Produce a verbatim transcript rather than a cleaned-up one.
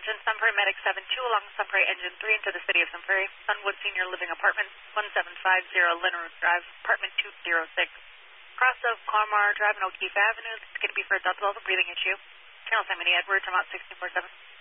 attention, Sunbury Medic seven two along Sunbury Engine three into the city of Sunbury, Sunwood Senior Living Apartments, one seven five zero Lindenwood Drive, apartment two zero six. Cross of Clarmar Drive and O'Keefe Avenue. This is going to be for a double breathing issue. Channel Simony Edwards, I'm out sixteen four seven.